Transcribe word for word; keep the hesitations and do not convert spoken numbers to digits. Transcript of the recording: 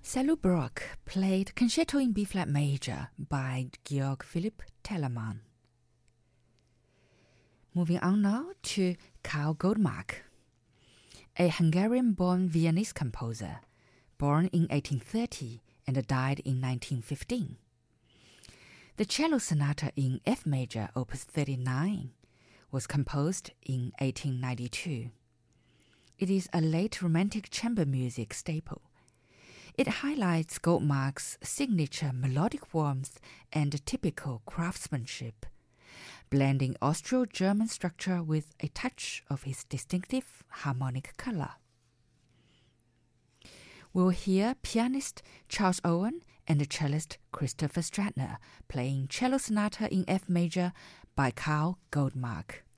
Salu Brock played Concerto in B-flat major by Georg Philipp Telemann. Moving on now to Karl Goldmark, a Hungarian-born Viennese composer, born in eighteen thirty and died in nineteen fifteen. The Cello Sonata in F major, opus thirty-nine, was composed in eighteen ninety-two. It is a late Romantic chamber music staple. It highlights Goldmark's signature melodic warmth and typical craftsmanship, blending Austro-German structure with a touch of his distinctive harmonic color. We'll hear pianist Charles Owen and cellist Christopher Stratner playing Cello Sonata in F major by Karl Goldmark.